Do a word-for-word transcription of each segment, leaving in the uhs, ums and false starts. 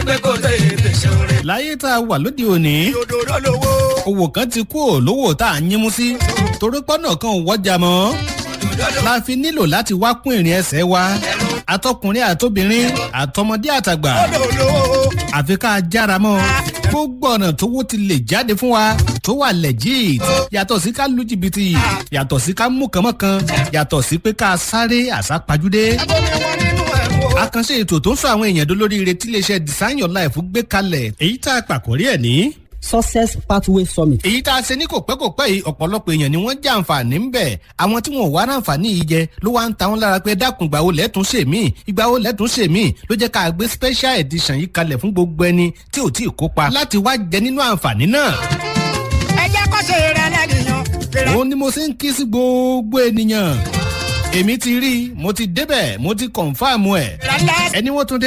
pé kò tètè ṣoore. láyé tá a wà lóde òní òdòdó lówó. owó kan ti kú ò lówó tá a yín mú sí torí pọ́nà kan ò wọ́jà mọ́ la fi nílò láti wá kún ìrìn ẹsẹ̀ wa àtọkùnrin àtobìnrin àtọmọdé àtàgbà àfi ká jára mọ́ gbogbo ọ̀nà tówó ti lè jáde fún wa tó wà legit yàtọ̀ sí ká lu jìbìtì yàtọ̀ sí ká mú kànmọ́kan yàtọ̀ sí pé ká sáré àsápajúdé àkànṣe ètò tó ń sọ àwọn èèyàn dolóríire tí iléeṣẹ́ design your life gbé kalẹ̀ èyí tá a pàkórí ẹ̀ ní success pathway summit. èyí tá a ṣe ní kò pẹ́ kò pẹ́ yìí ọ̀pọ̀lọpọ̀ èèyàn ni wọ́n jẹ àǹfààní ń bẹ̀ àwọn tí wọn ò wá ráǹfààní yìí jẹ ló wá ń ta wọn lára pé dákun ìgbà wo lẹ́tún ṣe mí ìgbà wo lẹ́tún ṣe mí ló jẹ́ ká gbé special edition yìí kalẹ̀ fún gbogbo ẹni tí ò tí ì kópa láti wá jẹ nínú àǹfààní náà. ẹ jẹ́ kó ṣe rẹ̀ lẹ́nìyàn. òun ni mo ṣe ń kí sí gbogbo ènìyàn èmi ti rí i mo ti débẹ̀ mo ti kọ̀ǹfàmù ẹ̀ ẹni wọ́n tún dé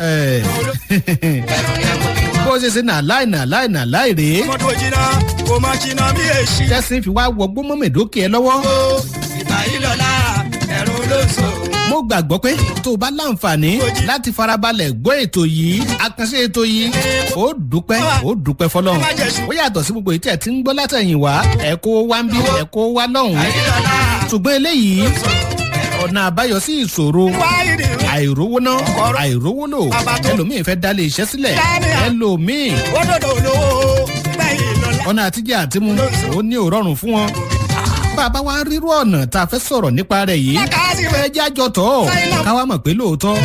bó ṣe ṣe nà láì nà láì nà láì rèé. mọ́tò jìnnà kò má jìnnà bí èsì. tẹ́sí fi wá wọgbó mọ́mẹ́dókè ẹ lọ́wọ́. ìgbà yìí lọ́la ẹ̀rù ló sọ. mo gbàgbọ́ pé tó o bá láǹfààní láti farabalẹ̀ gbọ́ ètò yìí àkànṣe ètò yìí ó dúpẹ́ ó dúpẹ́ fọlọ́run ó yàtọ̀ sí gbogbo ìtẹ̀ tí ń gbọ́ látẹ̀yìn wá ẹ̀ kó wá ń bí ẹ̀ kó wá lọ́hùn-ún ṣùgbọ́n eléyìí ọ̀nà àbáyọ sí ìṣòro àìrówó ná àìrówó lò ẹlòmíì fẹ́ dálé iṣẹ́ sílẹ̀ ẹlòmíì ọ̀nà àtijọ́ àtimú ó ní òrọ̀rùn fún wọn bàbá wa rírú ọ̀nà tá a fẹ́ sọ̀rọ̀ nípa rẹ̀ yìí ẹ jẹ́ àjọ tọ̀ káwa mọ̀ pé lóòótọ́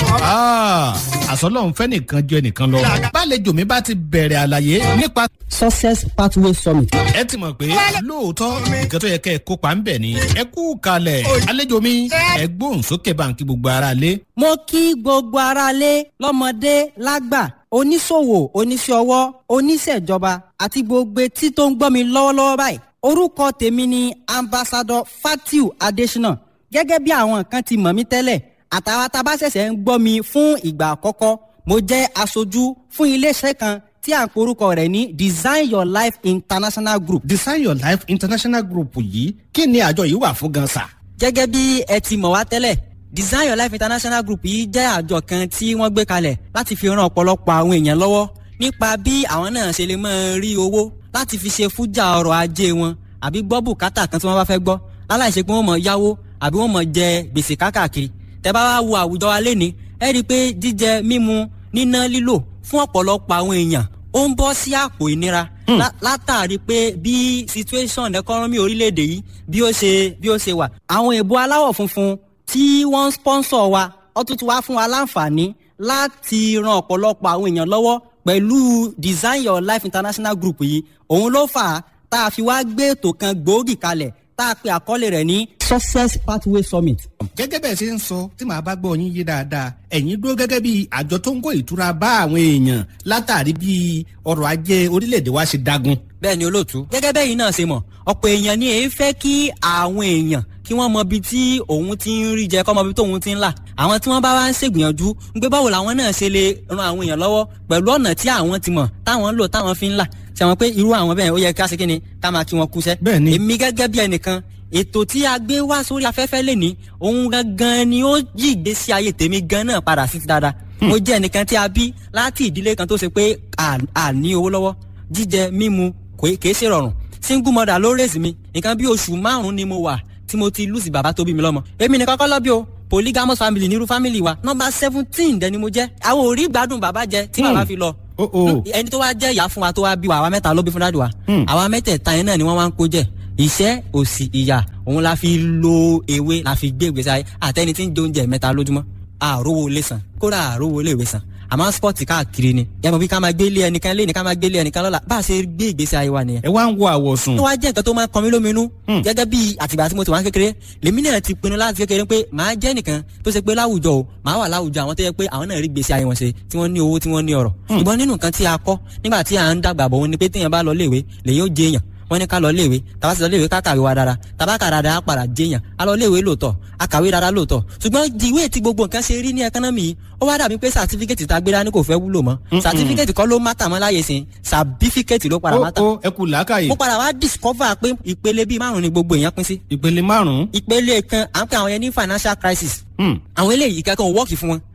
àsọlọ́run fẹ́ nìkan ju ẹnìkan lọ bálejò mi bá ti bẹ̀rẹ̀ àlàyé nípa success pathway summit. ẹ ti mọ̀ pé lóòótọ́ nǹkan tó yẹ kẹ́ ẹ kópa ń bẹ̀ ni ẹ kú kalẹ̀ àlejò mi ẹ gbóhùn sókè báńkì gbogbo ara lé. mo kí gbogbo ara lé lọ́mọdé lágbà oníṣòwò oníṣẹ́ ọwọ́ oníṣẹ́jọba àti gbogbo etí tó ń gbọ́ mi lọ́wọ́lọ́wọ́ báyìí orúkọ tèmi ni ambassador Fatiu Adesina gẹ́gẹ́ bí àwọn kan ti mọ̀ mí tẹ́lẹ̀ àtàwọn tá a bá ṣẹ̀ṣẹ̀ ń gbọ́ mi fún ìgbà àkọ́kọ́ mo jẹ́ aṣojú fún iléeṣẹ́ kan tí à ń porúkọ rẹ̀ ní Design Your Life International Group. Design Your Life International Group yìí kí ni àjọ yìí wà fún gan sa. gẹ́gẹ́ bí ẹ ti mọ̀ wá tẹ́lẹ̀ Design Your Life International Group yìí jẹ́ àjọ kan tí wọ́n gbé kalẹ̀ láti fi ran ọ̀pọ̀lọpọ̀ àwọn èèyàn lọ́wọ́ nípa bí àwọn náà ṣe lè máa rí owó láti fi ṣe fújà ọrọ̀ ajé wọn àbí gbọ́ bùkátà kan tí wọ́n bá fẹ́ gbọ́ láláìṣe pé wọ́n mọ̀ yáwó àbí wọ́n mọ̀ jẹ gbèsè kákàkiri tẹ́ bá wá wo àwùjọ wa lénìí ẹ rí i pé jíjẹ mímu níná lílò fún ọ̀pọ̀lọpọ̀ àwọn èèyàn ó ń bọ́ sí àpò ìnira látàrí pé bí situation economy orílẹ̀-èdè yìí bí ó ṣe bí ó ṣe wà àwọn èèbó aláwọ̀ funfun tí wọ́n ń sponsor wa ó tún ti wá fún wa láǹfààní láti ran ọ̀pọ̀lọpọ̀ àwọn èèyàn lọ́wọ́ pẹ̀lú Design Your Life International Group yìí òun ló fà á tá a fi wá gbé ètò kan gbòógì kalẹ̀ tá a pe àkọlé rẹ̀ ní success pathway summit. gẹ́gẹ́ bẹ́ẹ̀ ṣe ń sọ tí màá bá gbọ́ yín yé dáadáa ẹ̀yin dúró gẹ́gẹ́ bí àjọ tó ń kó ìtura bá àwọn èèyàn látàrí bí ọrọ̀ ajé orílẹ̀-èdè wa ṣe dagun. bẹ́ẹ̀ ni olóòtú gẹ́gẹ́ bẹ́ẹ̀ yìí náà ṣe mọ̀ ọ̀pọ̀ èèyàn ni èyí fẹ́ kí àwọn èèyàn kí wọ́n mọ ibi tí òun ti ń rí jẹ kọ́ mọ ibi tí òun ti ń là àwọn tí wọ́n bá wá ń ṣègbìyànjú ń gbé báwo làwọn náà ṣe lè ran àwọn èèyàn lọ́wọ́ pẹ̀lú ọ̀nà tí àwọn ti mọ̀ táwọn ń lò táwọn fi ń là ṣe àwọn pé irú àwọn bẹ́ẹ̀ ó yẹ ká ṣe kí ni ká máa kí wọn kúṣẹ́. bẹ́ẹ̀ni èmi gẹ́gẹ́ bí ẹnìkan ètò tí a gbé wá sórí afẹ́fẹ́ lẹ́ni òun gangan ni ó yí ìgbésí ayé tèmi gan náà padà sí ti dáadáa. mo jẹ́ ẹnìkan tí a bí láti ìdílé kan tó ṣe pé a ní owó lọ́wọ́ jíjẹ mímu kìí ṣe rọrùn single mother ló raise mi nǹkan bí oṣù márùn-ún ni mo wà tí mo ti lùsì bàbá tó bí mi lọ́mọ èmi nìkan kọ́ lọ́bí o polygamous family nírú family wa nọ́mbà seventeen dẹni mo jẹ́ àwọn ò rí gbádùn bàbá jẹ tí bàbá fi lọ ẹni tó wá jẹ́ ìyá fún wa tó wá bí wa àwa mẹ́ta ló bí fún dáàdì wa àwa mẹ́tẹ̀ẹ̀ta yẹn náà ni wọ́n wá ń kó jẹ ìṣẹ́ òṣì ìyà òun la fi lo ewé la fi gbé ìgbésí ayé àtẹni tí ń jẹ oúnjẹ mẹ́ta lójúmọ́ àrówó lè san kódà àrówó lè wé san àmọ́ spọ́ọ̀tì káàkiri ni ẹ mọ̀ bí ká máa gbélé ẹnìkan lé ní ká máa gbélé ẹnìkan lọ́la bá a ṣe gbé ìgbésí ayé wa nìyẹn. ẹ wá ń wo àwọ̀sùn. tó wá jẹ́ nǹkan tó máa ń kan mí lóminú gẹ́gẹ́ bí àtìgbà tí mo ti wá kékeré lèmi náà ti pinnu láti kékeré pé màá jẹ́ nìkan tó ṣe pé láwùjọ o màá wà láwùjọ àwọn tó yẹ pé àwọn náà rí ìgbésí ayé wọn ṣe tí wọ́n ní owó tí wọ́n ní ọrọ̀. ṣùgbọ́n nínú nǹkan tí a kọ́ nígbà tí à ń dàgbà bọ̀ wọn ni pé téèyàn bá lọ léèwé lèyìn ó jẹ èèyàn wọ́n ní ká lọ léèwé tàbá sì lọ léèwé ká kàwé wa dára tàbá kà dára á padà jẹyàn á lọ léèwé lóòótọ́ á kàwé dára lóòótọ́ ṣùgbọ́n ìwé tí gbogbo nǹkan ṣe rí ní ẹkánọ́mì yìí ó wá dàbí pé sàtífíkẹ́tì tá a gbé dání kò fẹ́ wúlò mọ́ sàtífíkẹ́tì kọ́ ló mátà mọ́ láyé sìn sàbífíkẹ́tì ló padà mátà. ó ẹ kú làákàyè. mo padà wá discover pé ìpele bíi márùn ni gbogbo èèyàn pín sí. ìpele márùn. ìpele kan à ń pè àwọn yẹn ní financial crisis. àwọn eléyìí kankan ò wọ́ọ̀kì fún wọn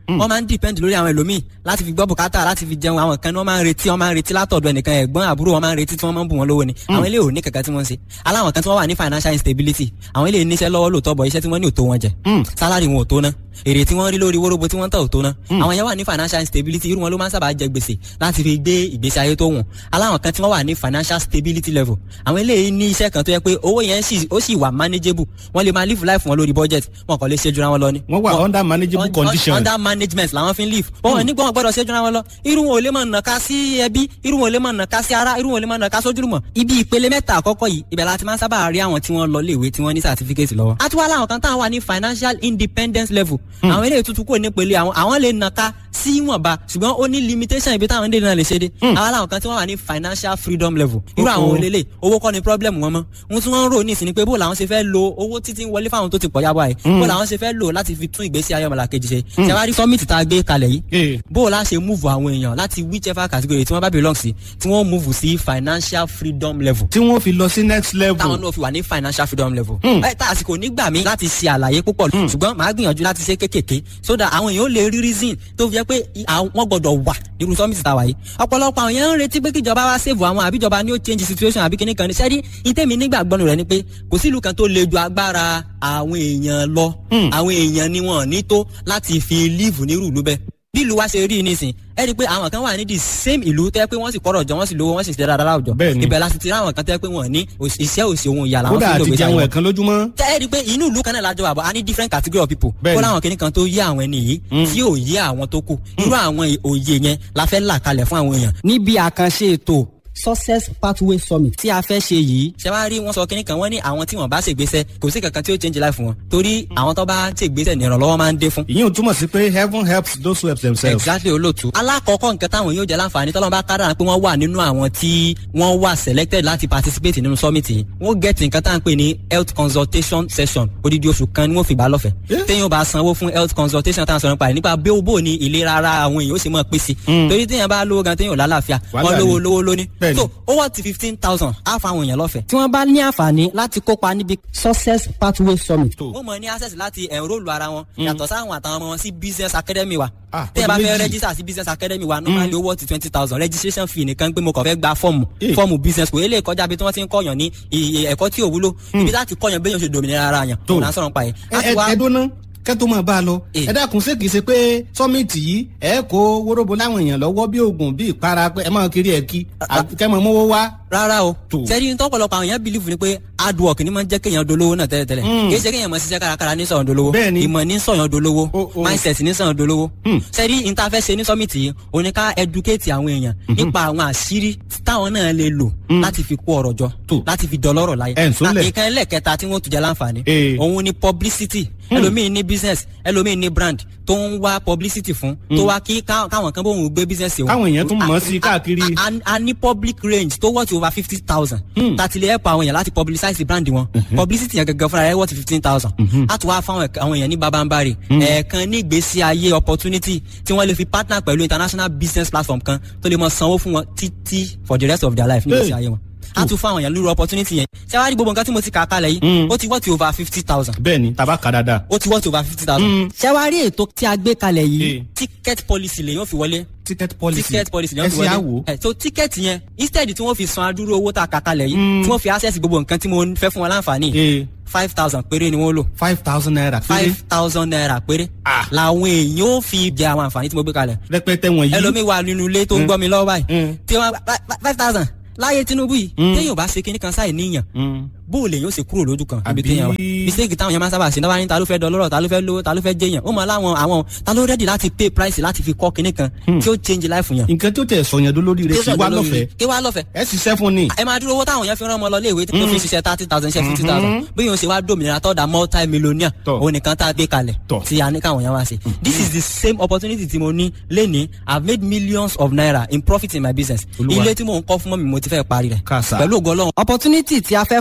wọ́n máa ń depend lórí àwọn ẹlòmíì láti fi gbọ́ bùkátà láti fi jẹun. àwọn kan ní wọ́n máa ń retí wọ́n máa ń retí látọ̀dọ̀ ẹnìkan ẹ̀gbọ́n àbúrò wọ́n máa ń retí tí wọ́n máa ń bù wọ́n lówó ni. àwọn ilé ò ní kankan tí wọ́n ń ṣe. aláwọn kan tí wọ́n wà ní financial instability àwọn ilé níṣẹ́ lọ́wọ́ lóòótọ́ bọ̀ iṣẹ́ tí wọ́n ní ò tó wọn jẹ. salary wọn ò tó ná èrè tí wọ́n rí lórí wóróbo tí wọ́n tà ò tó ná. àwọn yẹn wà ní financial instability irú wọn ló máa ń sábà jẹ gbèsè láti fi gbé ìgbésí ayé tó wùn. aláwọn kan tí wọ́n wà ní financial stability level àwọn ilé ní iṣẹ́ kan tó yẹ pé owó yẹn ó sì wà manageable wọ́n lè máa live life wọn lórí budget wọn kò lè ṣe jura wọn lọ ni. wọ́n wà under manageable condition. under management làwọn fi ń live. wọn ní gbọ́n gbọ́dọ̀ ṣe jura wọn lọ irú wọn ò lè máa nàka sí ẹbí irú wọn ò lè máa nàka sí ara irú wọn ò lè máa nàka sójúlùmọ̀. ibi ìpele mẹ́ta àkọ́kọ́ yìí ibẹ̀ láti máa ń sábà rí àwọn tí wọ́n lọ léèwé tí wọ́n ní certificate lọ́wọ́. a tún wá láwọn kan táwọn wà ní financial independence level. àwọn eléyìí tuntun kò ní pele àwọn àwọn lè nàka sí wọ̀nba ṣùgbọ́n ó ní limitation ibi táwọn dènà lè ṣe dé. àwọn làwọn kan tí wọ́n wà ní financial freedom level. irú àwọn olélè owó kọ́ ni problem wọn mọ́. ohun tí wọ́n ń rò ní ìsìn ni pé bó làwọn ṣe fẹ́ lo owó títí wọlé fáwọn tó ti pọ̀ yábọ̀ àyè. bó làwọn ṣe fẹ́ lò láti fi tún ìgbésí ayé ọmọlàkejì ṣe. ṣé wàá rí summit tá a gbé kalẹ̀ yìí. bó la ṣe move àwọn èèyàn láti whichever category tí wọ́n bá belong sí tí wọ́n move sí financial freedom level. tí wọ́n fi lọ sí next level. táwọn náà fi wà ní financial freedom level. ẹ tá àsìkò nígbà mi láti ṣe àlàyé púpọ̀ ṣùgbọ́n màá gbìyànjú láti ṣe kékèké so that àwọn èèyàn ó lè rí reason tó fi jẹ́ pé wọ́n gbọ́dọ̀ wà nínú summit tá a wà yìí. ọ̀pọ̀lọpọ̀ àwọn èèyàn ń retí pé kíjọba wá save àwọn àbíjọba ni ó change situation àbí kíní kan ní sẹ́rí ìtẹ́mi nígbàgbọ́nù rẹ̀ ni pé kò sí ìlú kan tó le ju agbára àwọn èèyàn lọ. àwọn èèyàn ni wọn ní tó láti fi live nírú ìlú bẹ́ẹ̀. bí ìlú wa ṣe rí nísìn ẹ rí i pé àwọn kan wà ní the same ìlú tẹ́ pé wọ́n sì kọ́rọ̀ jọ wọ́n sì lówó wọ́n sì ṣe dáadáa láwùjọ. ibẹ̀ la sì ti rí àwọn kan tẹ́ pé wọ́n ní iṣẹ́ òsì ohun ìyá làwọn fi lò gbèsè àwọn ẹ̀kan lójúmọ́. tẹ́ ẹ rí i pé inú ìlú kan náà lájọ àbọ̀ a ní different category of people. kó láwọn kìnnì kan tó yé àwọn ẹni yìí tí ò yé àwọn tó kù. irú àwọn òye yẹn la fẹ́ là kalẹ̀ fún àwọn èèyàn. níbi àkànṣe ètò success pathway summit tí a fẹ́ ṣe yìí ṣe wá rí wọn sọ kínní kan wọ́n ní àwọn tí wọ́n bá ṣègbésẹ̀ kò sí kankan tí ó change life wọn torí àwọn tó bá ṣègbésẹ̀ ní ìrànlọ́wọ́ máa ń dé fún. ìyẹn ò túmọ̀ sí pé heaven helps those who help themselves. exactly olóòtú. alákọ̀ọ́kọ́ nǹkan táwọn yóò jẹ́ láǹfààní tọ́lọ́ bá kádàrá pé wọ́n wà nínú àwọn tí wọ́n wà selected láti participate nínú summit yìí wọ́n get nǹkan tá à ń pè ní health consultation session odidi oṣù kan ni wọ́n fi gbà lọ́fẹ̀ẹ́. téèyàn bá sanwó fún health consultation tá à ń sọ̀rọ̀ nípa rẹ̀ nípa bí ó bò ní ìlera ara àwọn èèyàn ó sì mọ̀ pèsè. torí téèyàn bá lówó gan téèyàn lálàáfíà wọ́n lówó lówó lóní. so ó wà tí fifteen thousand á fa àwọn èèyàn lọ́fẹ̀ẹ́. tí wọ́n bá ní àǹfààní láti kópa níbi success pathway summit. wọ́n mọ̀ ní access láti enrol ara wọn yàtọ̀ sáwọn àtàwọn ọmọ wọn sí business academy wa. tẹ́yìn bá fẹ́ register sí business academy wa normally owó ti twenty thousand registration fee nìkan pé mo kàn fẹ́ gba fọ́ọ̀mù fọ́ọ̀mù business kò eléyìí kọjá bí tí wọ́n ti ń kọ́yàn ní ẹ̀kọ́ tí ò wúlò ibi láti kọ́yàn béèyàn ṣe dòmìnira ara yàn tó náà sọ̀rọ̀ pa ẹ̀. ẹ̀ẹ́dọ́nà kẹ́tọ́ máa bá a lọ ẹ dákun ṣé kìí ṣe pé sọ́mìtì yìí ẹ kó wóróbo láwọn èèyàn lọ́wọ́ bí oògùn bí ìpara pé ẹ máa kiri ẹ̀ kí kẹ́ mọ̀ mówó wá. rárá o sẹ́ni ní tọ́pọ̀lọpọ̀ àwọn èèyàn believe ni pé hard work ni máa ń jẹ́ kéèyàn dolówó náà tẹ́lẹ̀tẹ́lẹ̀ kì í ṣe kéèyàn máa ṣiṣẹ́ kárakára ní sọ̀yàn dolówó ìmọ̀ ní sọ̀yàn dolówó mindset ní sọ̀yàn dolówó sẹ́ni ní ta fẹ́ ṣe ní sọ́mìtì yìí ó ní ká educate àwọn èèyàn nípa àwọn àṣírí táwọn náà lè lò láti fi kó ọrọ̀ jọ láti fi dọlọ́rọ̀ láyé ìkan ẹlẹ́kẹta tí wọ́n tún jẹ́ láǹfààní òun ni publicity ẹlòmíì ní business ẹlòmíì ní brand tó ń wá publicity fún tó wá kí káwọn kan bóun gbé business òun. káwọn èèyàn tún mọ̀ sí káàkiri. a ní public range tó worth over fifty thousand. tàti lè help àwọn èèyàn láti publicize brand wọn. publicity yẹn gẹ́gẹ́ fúnra rẹ̀ worth fifteen thousand. a tún wá fáwọn àwọn èèyàn ní babambari. ẹ̀ẹ̀kan ní ìgbésí ayé opportunity tí wọ́n lè fi partner pẹ̀lú international business platform kan tó lè mọ sanwó fún wọn títí for the rest of their life ní ìgbésí ayé wọn. a tún fún àwọn èèyàn lórí opportunity yẹn ṣé wàá rí gbogbo nǹkan tí mo ti kà kalẹ̀ yìí ó ti worth over fifty thousand. bẹ́ẹ̀ni tàbá kà dáadáa. ó ti worth over fifty thousand. ṣé wàá rí ètò tí a gbé kalẹ̀ yìí ticket policy lè yóò fi wọlé. ticket policy ticket policy lè yóò fi wọlé. ẹ so ticket yẹn instead tí wọ́n fi san adúrú owó tá a kà kalẹ̀ yìí tí wọ́n fi access gbogbo nǹkan tí mo fẹ́ fún wọn láǹfààní five thousand péré ni wọ́n lò. five thousand naira péré. five thousand naira péré. làwọn èèyàn ó fi jẹ àwọn àǹfààní tí mo gbé kalẹ̀. rẹpẹtẹ wọn yìí. ẹlòmíì wà nínú ilé tó ń gbọ́ mi lọ́wọ́ báyìí tí wọ́n five thousand láyé Tinubu yìí téèyàn bá ṣe kinní kan sáì níyàn bó lè yóò ṣe kúrò lójú kan ibi téèyàn wà mistake táwọn yẹn máa sábà ṣe náà wá ní ta ló fẹ́ dọlọ́rọ̀ ta ló fẹ́ lówó ta ló fẹ́ jẹyàn ó mọ láwọn àwọn ta ló ready láti pay price láti fi kọ́ kinní kan tí ó change life yẹn. nǹkan tí ó tẹ̀ sọ̀yàn lórí rẹ̀ kí wá lọ́fẹ̀ẹ́ kí wá lọ́fẹ̀ẹ́. ẹ ṣiṣẹ́ fún ni. ẹ máa dúró owó táwọn yẹn fi rán ọmọ lọ léèwé tó fi ṣiṣẹ́ thirty thousand ṣe fifty thousand bí yóò ṣe wá dòmìnira tọ́da multi millionaire òun nìkan tá a gbé kalẹ̀ tí a ní káwọn yẹn wá ṣe. this is the same opportunity tí mo ní lénìí I've made millions of naira in profit in my business. ilé tí mò ń kọ́ fún mọ́ mi mo ti fẹ́ parí rẹ̀ pẹ̀lú ògo Ọlọ́run. opportunity tí a fẹ́ fún àwọn èèyàn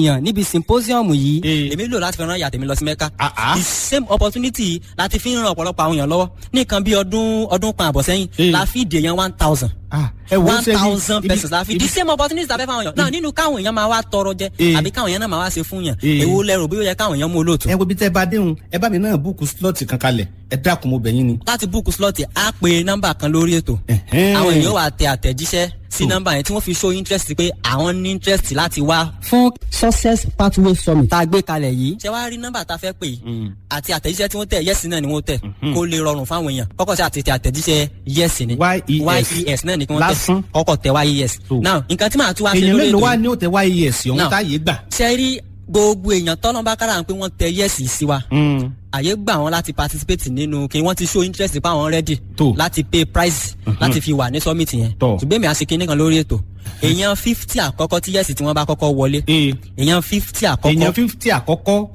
èèyàn níbi symposium yìí èmi lò láti fi rán ìyá tèmi lọ sí Mẹ́kà. The same opportunity láti fi ràn ọ̀pọ̀lọpọ̀ àwọn èèyàn lọ́wọ́ ní nǹkan bí ọdún ọdún kan àbọ̀ sẹ́yìn la fi dè yẹn one thousand. one thousand pesos la fi the same opportunity la fẹ́ fáwọn èèyàn náà nínú káwọn èèyàn máa wá tọrọ jẹ àbí káwọn èèyàn náà máa wá ṣe fún yàn èwo lẹ́rù bí ó yẹ káwọn èèyàn mú olóòtú. ẹ wo bí tẹ́ bá déhùn ẹ bá mi náà búùkù slọ́ọ̀tì kan kalẹ̀ ẹ dákun mo bẹ̀ yín ni. láti búùkù slọ́ọ̀tì á pe nọ́mbà kan lórí ètò àwọn èèyàn wà tẹ àtẹ̀jíṣẹ́ sí nọ́mbà yẹn tí wọ́n fi show interest pé àwọn ní interest láti wá fún success pathway summit tá a gbé kalẹ̀ yìí. ṣé wàá rí nọ́mbà tá a fẹ́ pè yìí àti àtẹ̀jíṣẹ́ tí wọ́n tẹ̀ yẹ́sì náà ni wọ́n tẹ̀ kó lè rọrùn fáwọn èèyàn kọ́kọ́ sí àtẹ̀tẹ̀ àtẹ̀jíṣẹ́ yẹ́sì ni yes náà ni kí wọ́n tẹ̀ kọ́kọ́ tẹ̀ yes. now nǹkan tí màá tún wá ṣe lórí ètò yìí. èèyàn mélòó wá ní ó tẹ yes ọ̀hún táyé gbà. ṣe rí gbogbo èèyàn tọ́lọ́mbà kára pé wọ́n tẹ yẹ́sì sí wa àyè gbà wọn láti participate nínú kí wọ́n ti show interest pa àwọn ready láti pay price láti fi wà ní summit yẹn ṣùgbọ́n mi àṣekí nìkan lórí ètò èèyàn fifty àkọ́kọ́ tí yẹ́sì tí wọ́n bá kọ́kọ́ wọlé èèyàn fifty àkọ́kọ́ èèyàn fifty àkọ́kọ́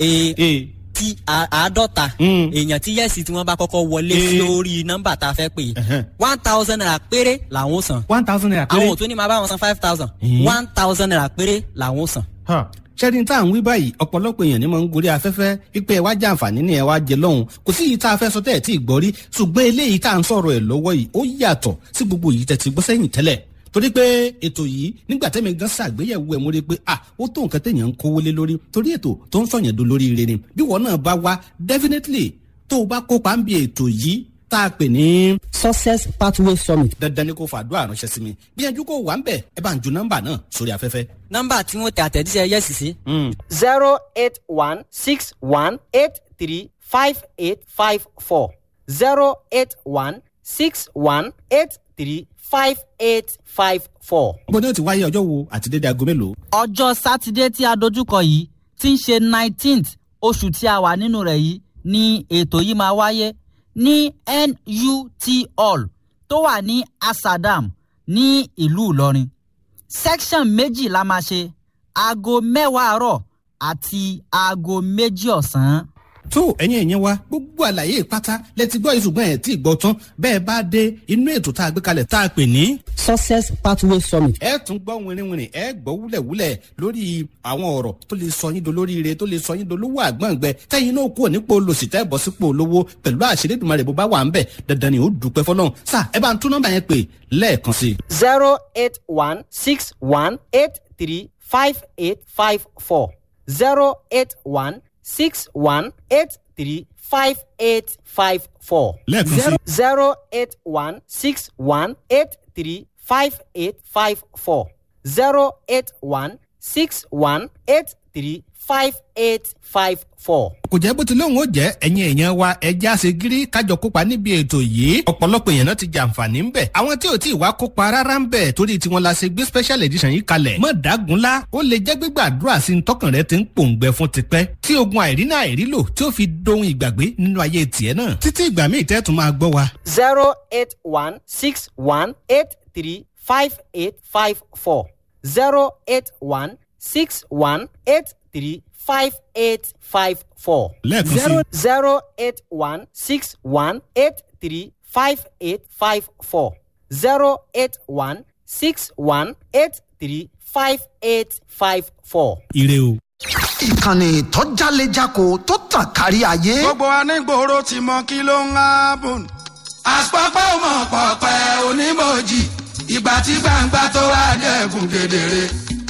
tí àádọ́ta èèyàn tí yẹ́sì tí wọ́n bá kọ́kọ́ wọlé lórí nọ́mbà tá a fẹ́ pè one thousand naira péré làwọn san one thousand naira péré àwọn òtún ní máa bá wọn san five thousand one thousand naira péré làwọn san. ṣẹ́ni tá à ń wí báyìí ọ̀pọ̀lọpọ̀ èèyàn ni mo ń gorí afẹ́fẹ́ wípé ẹ wá jẹ àǹfààní ni ẹ wá jẹ lọ́hùn kò sí yìí tá a fẹ́ sọ tẹ́ ẹ̀ tí ì gbọ́ rí ṣùgbọ́n eléyìí tá à ń sọ̀rọ̀ ẹ̀ lọ́wọ́ yìí ó yàtọ̀ sí gbogbo yìí tẹ́ ti gbọ́ sẹ́yìn tẹ́lẹ̀ torí pé ètò yìí nígbà tẹ́mi gan ṣàgbéyẹ̀wò ẹ̀ mo rí i pé ah ó tó nǹkan téèyàn ń kówó lé lórí torí ètò tó ń sọ̀yàn do lórí ire ni bí wọn náà bá wá definitely tó o bá kópa ń bi ètò yìí tá a pè ní success pathway summit dandan ni kò fàdúrà ránṣẹ́ sí mi bí ẹjú kò wà ń bẹ̀ ẹ bá ń ju nọ́mbà náà sórí afẹ́fẹ́. nọ́mbà tí wọ́n tẹ àtẹ̀jíṣẹ́ yẹ́sì sí. zero eight one six one eight three five eight five four zero eight one six one eight three five eight five four. bó ní o ti wáyé ọjọ́ wo àti dédé aago mélòó. ọjọ́ sátidé tí a dojúkọ yìí tí ń ṣe nineteenth oṣù tí a wà nínú rẹ̀ yìí ni ètò yìí máa wáyé ní N U T Hall tó wà ní Asadam ní ìlú Ìlọrin. section méjì la máa ṣe aago mẹ́wàá àárọ̀ àti aago méjì ọ̀sán. tó ẹ̀yin ẹ̀yin wa gbogbo àlàyé pátá lẹ́tí gbọ́ ìṣùgbọ́n ẹ̀ tí ì gbọ́ tán bẹ́ẹ̀ bá dé inú ètò tá a gbé kalẹ̀ tá a pè ní success pathway summit. ẹ tún gbọ́ wìnrìnwìnrìn ẹ gbọ́ wúlẹ̀wúlẹ̀ lórí àwọn ọ̀rọ̀ tó lè sọ yín dolóríire tó lè sọ yín dolówó àgbọ̀ngbẹ tẹ́yìn náà kúrò nípò olòṣì tẹ́ bọ́ sípò olówó pẹ̀lú àṣírí Èdùmàrè bó bá wà ń bẹ̀ dandan ni ó dúpẹ́ fọlọ́run sá ẹ bá ń tún nọ́mbà yẹn pè lẹ́ẹ̀kan sí. zero eight one six one eight three five eight five four zero eight one six one eight three five eight five four. lẹ́ẹ̀kan sí. zero eight one six one eight three five eight five four zero eight one six one eight three five eight five four. kò jẹ́ bó ti lóun ó jẹ́ ẹ̀yin èèyàn wa ẹja ṣe gírí kájọ kópa níbi ètò yìí ọ̀pọ̀lọpọ̀ èèyàn náà ti jàǹfààní ń bẹ̀ àwọn tí ò tí ì wá kópa rárá ń bẹ̀ torí tiwọn la ṣe gbé special edition yìí kalẹ̀ mọ̀ dágunlá ó lè jẹ́ gbígbàdúrà sí ní tọkàn rẹ ti ń pòǹgbẹ fún tipẹ́ tí ogun àìrínà àìrílò tí ó fi dohun ìgbàgbé nínú ayé tiẹ̀ náà títí ìgbà míì tẹ́ tún máa gbọ́ wa. zero eight one six one eight three five eight five four zero eight one six one eight three five eight five four. lẹ́ẹ̀kan sí. zero eight one six one eight three five eight five four zero eight one six one eight three five eight five four. ire o. ìkànnì tó jálejako tó tàn kárí ayé. gbogbo anígboro ti mọ kí ló ń hábùn. àpapọ̀ ọmọ pọ̀pẹ́ onímọ̀jì ìgbà tí gbangba tó wá dẹ̀kun kedere.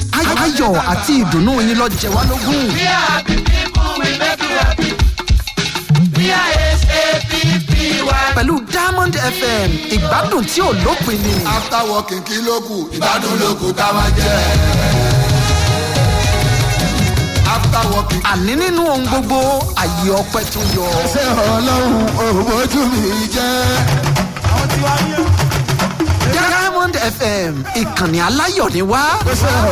ayọ̀ àti ìdùnnú yín lọ jẹ wá lógún. We are happy people, we make you happy. We are S A P P Y. pẹ̀lú Diamond F M ìgbádùn tí ò lópin ni. after working kí ló kù ìgbádùn ló kù ká máa jẹ. after working. àní nínú ohun gbogbo àyè ọpẹ́ tó yọ. ṣé ọlọ́run òbójú mi jẹ́. àwọn tí wàá yẹ. Diamond F M ìkànnì aláyọ̀ ni wá.